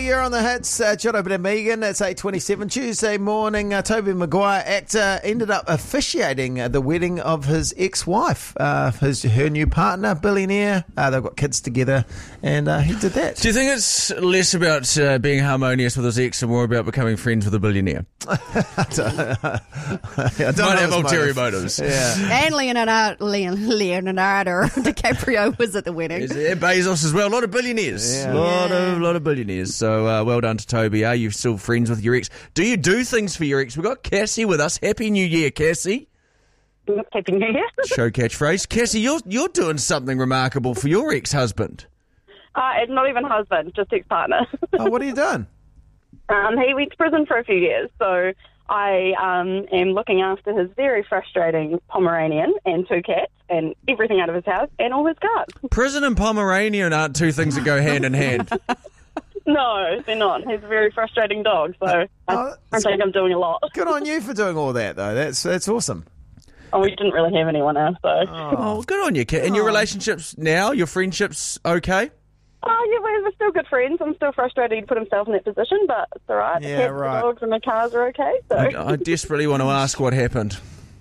you're on the hits. Jono and Megan, it's 8:27 Tuesday morning. Toby Maguire, actor, ended up officiating the wedding of his ex-wife, her new partner, billionaire. They've got kids together, and he did that. Do you think it's less about being harmonious with his ex and more about becoming friends with a billionaire? I don't Might know have his ulterior motive. motives. Yeah. And Leonardo DiCaprio was at the wedding. Bezos as well. A lot of billionaires. Yeah. A lot of billionaires. So well done to Toby. Are you still friends with your ex? Do you do things for your ex? We've got Cassie with us. Happy New Year, Cassie. Happy New Year. Show catchphrase. Cassie, you're doing something remarkable for your ex-husband. Not even husband, just ex-partner. Oh, what are you doing? He went to prison for a few years, so I am looking after his very frustrating Pomeranian and 2 cats and everything out of his house and all his cars. Prison and Pomeranian aren't two things that go hand in hand. No, they're not. He's a very frustrating dog, so I think I'm doing a lot. Good on you for doing all that, though. That's awesome. Oh, we didn't really have anyone else, so. Oh, good on you, Kat. And your relationships now, your friendships okay? Oh, yeah, we're still good friends. I'm still frustrated he put himself in that position, but it's all right. Yeah, the cats, right. The dogs and the cars are okay, so. I desperately want to ask what happened.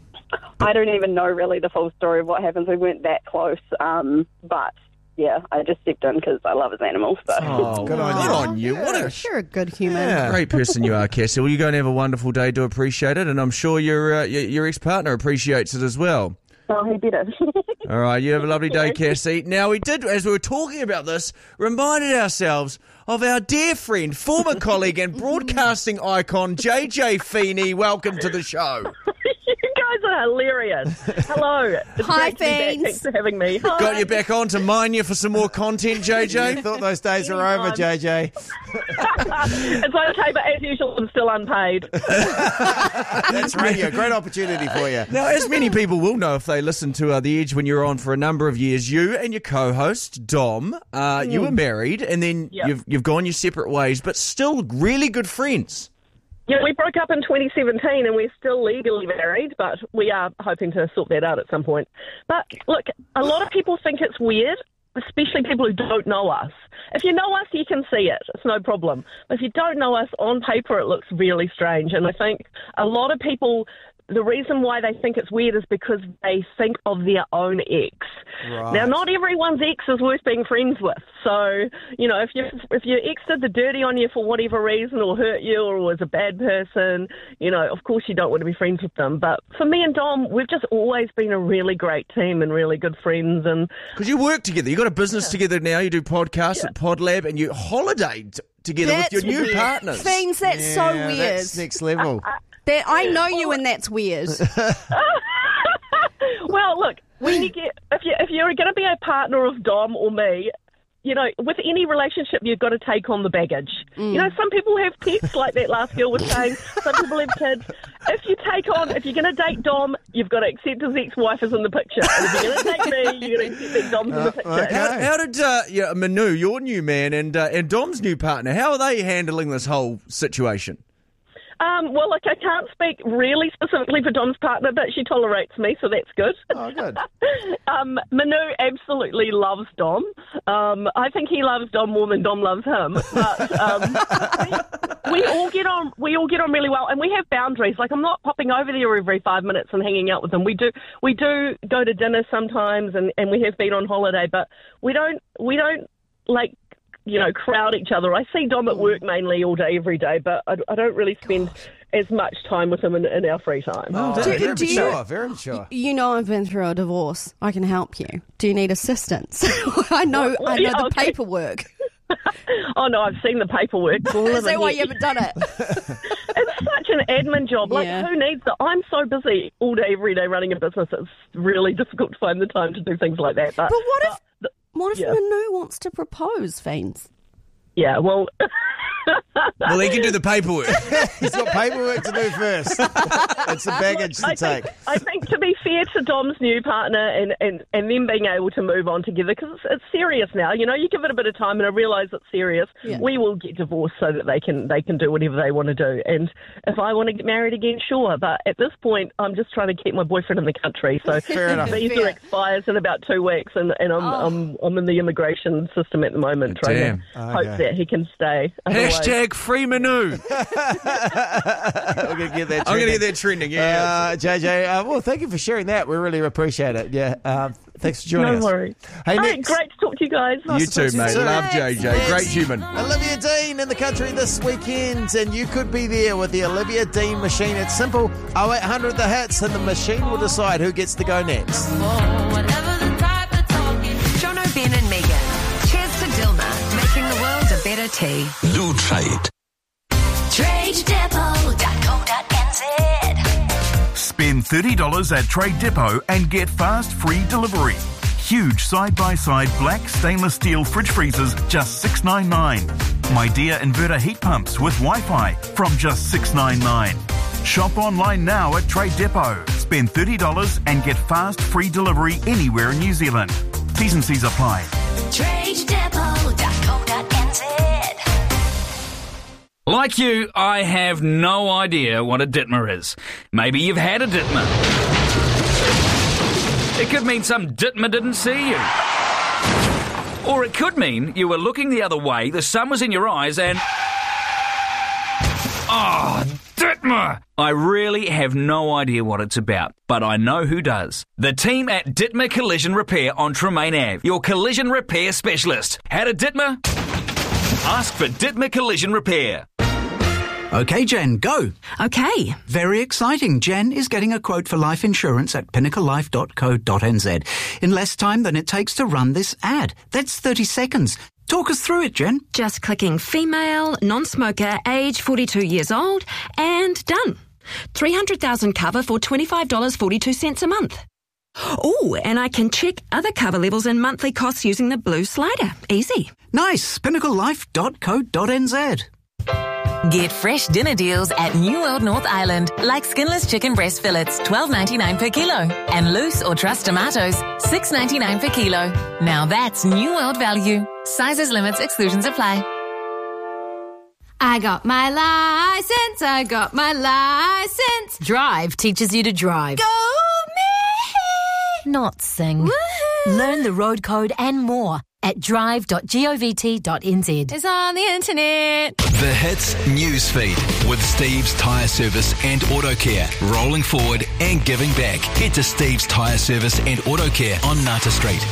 I don't even know really the full story of what happened. We weren't that close, but yeah, I just stepped in because I love his animals. So. Oh, Good on you. What a You're a good human. Yeah. great person you are, Cassie. Well, you're going to have a wonderful day. Do appreciate it, and I'm sure your ex-partner appreciates it as well. Oh, he did it. All right, you have a lovely day, Cassie. Now, we did, as we were talking about this, reminded ourselves of our dear friend, former colleague and broadcasting icon, JJ Feeney. Welcome to the show. You guys are hilarious. Hello. It's Hi, great to be back. Fiends. Thanks for having me. Hi. Got you back on to mine you for some more content, JJ? Thought those days were over, Anytime. JJ. It's okay, but as usual, I'm still unpaid. That's radio. Great opportunity for you. Now, as many people will know if they listen to The Edge when you were on for a number of years, you and your co-host, Dom, you were married, and then Yeah. you've gone your separate ways, but still really good friends. Yeah, we broke up in 2017 and we're still legally married, but we are hoping to sort that out at some point. But look, a lot of people think it's weird, especially people who don't know us. If you know us, you can see it. It's no problem. But if you don't know us, on paper it looks really strange. And I think a lot of people, the reason why they think it's weird is because they think of their own ex. Right. Now, not everyone's ex is worth being friends with. So, you know, if your ex did the dirty on you for whatever reason or hurt you or was a bad person, you know, of course you don't want to be friends with them. But for me and Dom, we've just always been a really great team and really good friends. And Because you work together. You've got a business together now. You do podcasts at PodLab, and you holiday together with your new partners. Fiends, that's so Yeah, weird. That's next level. I know you, and that's weird. well, look, when you get if you're going to be a partner of Dom or me, you know, with any relationship, you've got to take on the baggage. You know, some people have pets, like that last girl was saying. Some people have kids. If you're going to date Dom, you've got to accept his ex-wife is in the picture. And if you're going to date me, you're going to accept that Dom's in the picture. okay. How did Manu, your new man, and Dom's new partner, how are they handling this whole situation? Well, look, I can't speak really specifically for Dom's partner, but she tolerates me, so that's good. Oh, good. Manu absolutely loves Dom. I think he loves Dom more than Dom loves him. But we all get on. We all get on really well, and we have boundaries. Like, I'm not popping over there every 5 minutes and hanging out with them. We do go to dinner sometimes, and we have been on holiday, but we don't like, you know, crowd each other. I see Dom at work mainly all day, every day, but I don't really spend as much time with him in our free time. Oh, Do- very do you- mature. Very mature. You know I've been through a divorce. I can help you. Do you need assistance? I know yeah, the okay. paperwork. Oh, no, I've seen the paperwork. All Is of that it. why you haven't done it? It's such an admin job. Like, Yeah. who needs it? I'm so busy all day, every day running a business. It's really difficult to find the time to do things like that. But What if Yeah. Manu wants to propose, Fiends? yeah, well... Well, he can do the paperwork. He's got paperwork to do first. It's a baggage to take. I think to be fair to Dom's new partner and them being able to move on together, because it's serious now. You know, you give it a bit of time, and I realise it's serious. Yeah. We will get divorced so that they can do whatever they want to do. And if I want to get married again, sure. But at this point, I'm just trying to keep my boyfriend in the country. So Fair enough. his visa Fair. expires in about 2 weeks, and I'm in the immigration system at the moment, trying Damn. to hope that he can stay. Otherwise, Hashtag free Manu. We're going to get that I'm going to trending. get that trending, yeah. JJ, well, thank you for sharing that. We really appreciate it. Yeah, thanks for joining us. No worries. Hey, All right, next, great to talk to you guys. You too, mate. soon. Love JJ. Next. Great human. Olivia Dean in the country this weekend, and you could be there with the Olivia Dean machine. It's simple. 0800 the hits, and the machine will decide who gets to go next. Jono, Ben and Megan. Cheers to Dilma, making the world a better tea. Blue Trade. TradeDepot.co.nz. Spend $30 at Trade Depot and get fast free delivery. Huge side-by-side black stainless steel fridge freezers, just $6.99. My Dear inverter heat pumps with Wi-Fi from just $6.99. Shop online now at Trade Depot. Spend $30 and get fast free delivery anywhere in New Zealand. T's and C's apply. TradeDepot.co.nz. Like you, I have no idea what a Ditmer is. Maybe you've had a Ditmer. It could mean some Ditmer didn't see you. Or it could mean you were looking the other way, the sun was in your eyes and... Oh, Ditmer! I really have no idea what it's about, but I know who does. The team at Ditmer Collision Repair on Tremaine Ave, your collision repair specialist. Had a Ditmer? Ask for Ditmer Collision Repair. OK, Jen, go. Okay. Very exciting. Jen is getting a quote for life insurance at pinnaclelife.co.nz in less time than it takes to run this ad. That's 30 seconds. Talk us through it, Jen. Just clicking female, non-smoker, age 42 years old, and done. 300,000 cover for $25.42 a month. Oh, and I can check other cover levels and monthly costs using the blue slider. Easy. Nice. pinnaclelife.co.nz. Get fresh dinner deals at New World North Island, like skinless chicken breast fillets, $12.99 per kilo, and loose or trussed tomatoes, $6.99 per kilo. Now that's New World value. Sizes, limits, exclusions apply. I got my license. I got my license. Drive teaches you to drive, Go me! not sing. Woohoo! Learn the road code and more at drive.govt.nz. It's on the internet. The Hits Newsfeed with Steve's Tyre Service and Auto Care. Rolling forward and giving back. Head to Steve's Tyre Service and Auto Care on Nata Street.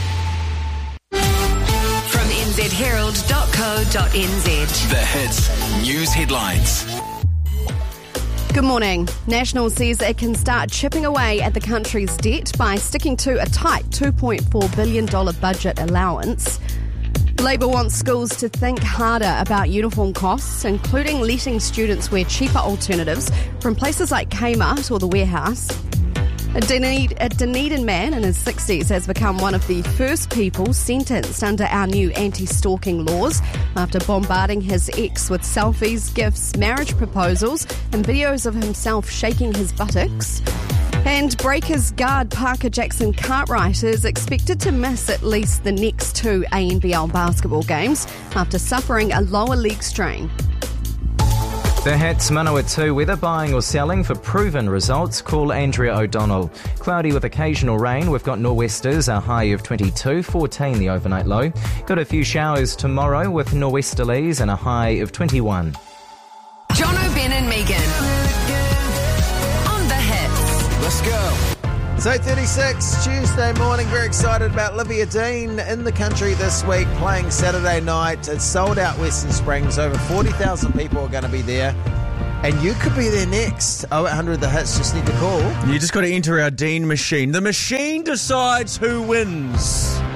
From nzherald.co.nz. The Hits News Headlines. Good morning. National says it can start chipping away at the country's debt by sticking to a tight $2.4 billion budget allowance. Labour wants schools to think harder about uniform costs, including letting students wear cheaper alternatives from places like Kmart or the Warehouse. A Dunedin man in his 60s has become one of the first people sentenced under our new anti-stalking laws after bombarding his ex with selfies, gifts, marriage proposals and videos of himself shaking his buttocks. And Breakers guard Parker Jackson Cartwright is expected to miss at least the next two ANBL basketball games after suffering a lower leg strain. The Hits Manawatu weather, buying or selling for proven results. Call Andrea O'Donnell. Cloudy with occasional rain. We've got nor'westers, a high of 22, 14 the overnight low. Got a few showers tomorrow with nor'westerlies and a high of 21. Jono, Ben and Megan. On the Hits. Let's go. It's 8:36, Tuesday morning. Very excited about Olivia Dean in the country this week, playing Saturday night. It's sold out Western Springs. Over 40,000 people are going to be there. And you could be there next. 0800 the hits, just need to call. You just got to enter our Dean machine. The machine decides who wins.